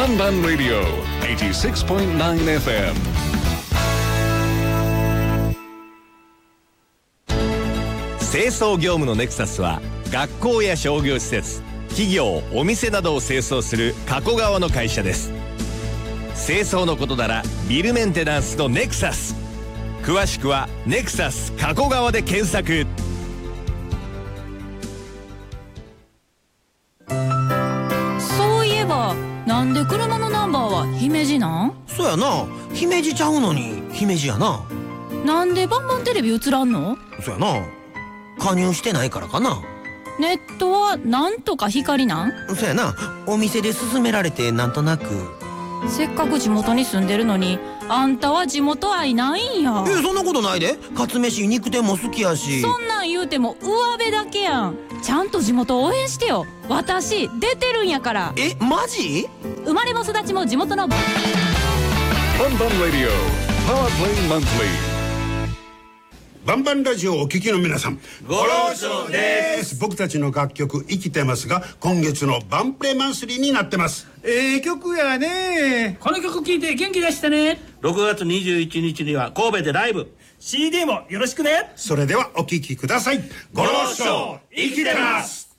バンバンラディオ 86.9 FM。 清掃業務のネクサスは学校や商業施設、企業、お店などを清掃する加古川の会社です。清掃のことならビルメンテナンスのネクサス。詳しくはネクサス加古川で検索。 そういえばなんで車のナンバーは姫路なん？ そやな、姫路ちゃうのに姫路やな。 なんでバンバンテレビ映らんの？ そやな、加入してないからかな。 ネットはなんとか光なん？ そやな、お店で勧められてなんとなく。 せっかく地元に住んでるのにあんたは地元愛ないんや。 そんなことないで。かつめし肉店も好きやし。 そんなん言うても上辺だけやん。ちゃんと地元応援してよ。私出てるんやから。 マジ？ 生まれも育ちも地元のバンバンラディオパワープレイマンスリー。 バンバンラジオをお聞きの皆さん、 ご労長です。 僕たちの楽曲生きてますが、今月のバンプレマンスリーになってます。 曲やね。 この曲聴いて元気出したね。 6月21日には神戸でライブ。 CD もよろしくね。 それではお聴きください。ご労長生きてます。